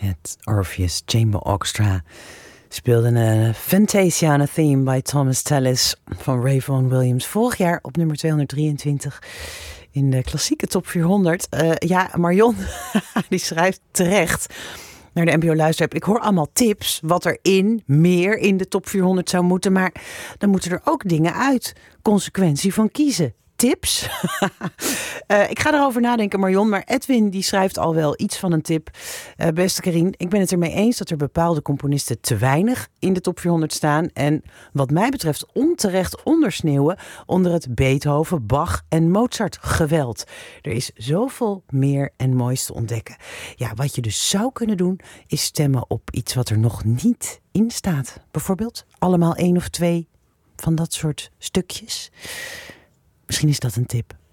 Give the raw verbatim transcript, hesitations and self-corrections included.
Het Orpheus Chamber Orchestra speelde een Fantasia on a Theme bij Thomas Tallis van Ray Vaughan Williams. Vorig jaar op nummer tweehonderddrieëntwintig in de klassieke top vierhonderd. Uh, ja, Marion, die schrijft terecht naar de N P O-luisteraar. Ik hoor allemaal tips wat er in meer in de top vierhonderd zou moeten. Maar dan moeten er ook dingen uit. Consequentie van kiezen. Tips? uh, ik ga erover nadenken, Marion. Maar Edwin die schrijft al wel iets van een tip. Uh, beste Carien, ik ben het ermee eens dat er bepaalde componisten te weinig in de top vierhonderd staan. En wat mij betreft onterecht ondersneeuwen onder het Beethoven, Bach en Mozart geweld. Er is zoveel meer en moois te ontdekken. Ja, wat je dus zou kunnen doen is stemmen op iets wat er nog niet in staat. Bijvoorbeeld allemaal één of twee van dat soort stukjes. Misschien is dat een tip.